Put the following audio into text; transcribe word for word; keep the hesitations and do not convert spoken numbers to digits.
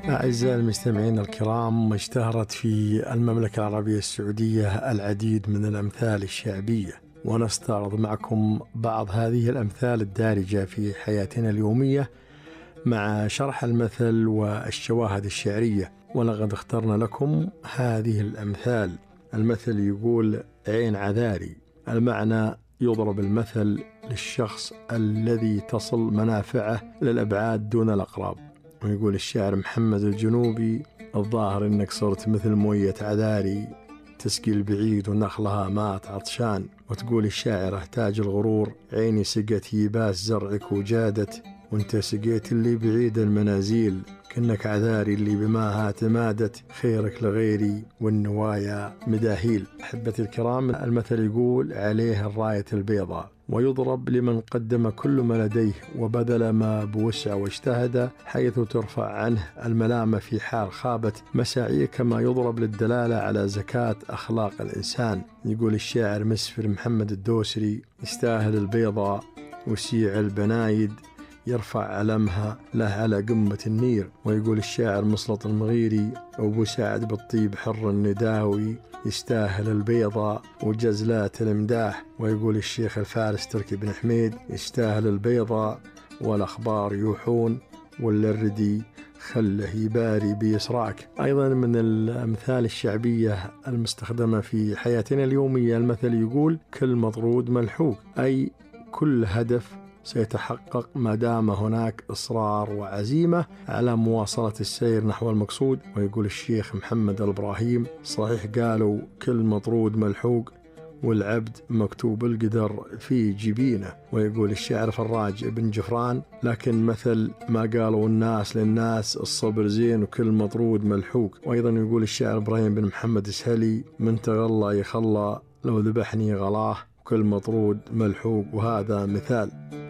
أعزائي المستمعين الكرام، اشتهرت في المملكة العربية السعودية العديد من الأمثال الشعبية، ونستعرض معكم بعض هذه الأمثال الدارجة في حياتنا اليومية مع شرح المثل والشواهد الشعرية. ولقد اخترنا لكم هذه الأمثال. المثل يقول: عين عذاري. المعنى: يضرب المثل للشخص الذي تصل منافعه للأبعاد دون الأقراب. ويقول الشاعر محمد الجنوبي: الظاهر إنك صرت مثل موية عذاري، تسقي البعيد ونخلها مات عطشان. وتقول الشاعرة تاج الغرور: عيني سقت يباس زرعك وجادت، وانت سقيت اللي بعيد المنازيل، كأنك عذاري اللي بماها تمادت، خيرك لغيري والنوايا مداهيل. أحبتي الكرام، المثل يقول: عليه الراية البيضاء، ويضرب لمن قدم كل ما لديه وبذل ما بوسع واجتهد، حيث ترفع عنه الملامة في حال خابت مساعيه، كما يضرب للدلالة على زكاة أخلاق الإنسان. يقول الشاعر مسفر محمد الدوسري: يستاهل البيضاء وسيع البنايد، يرفع علمها له على قمة النير. ويقول الشاعر مسلط المغيري: أبو سعد بالطيب حر النداوي، يستاهل البيضة وجزلات الامداح. ويقول الشيخ الفارس تركي بن حميد: يستاهل البيضة والأخبار يوحون، ولا الردي خله يباري بيسراك. أيضا من الأمثال الشعبية المستخدمة في حياتنا اليومية المثل يقول: كل مطرود ملحوق، أي كل هدف سيتحقق ما دام هناك إصرار وعزيمة على مواصلة السير نحو المقصود. ويقول الشيخ محمد الإبراهيم: صحيح قالوا كل مطرود ملحوق، والعبد مكتوب القدر في جبينه. ويقول الشاعر فراج بن جفران: لكن مثل ما قالوا الناس للناس، الصبر زين وكل مطرود ملحوق. وأيضا يقول الشاعر إبراهيم بن محمد السهلي: من تغلى يخلى، لو ذبحني غلاه، كل مطرود ملحوق. وهذا مثال.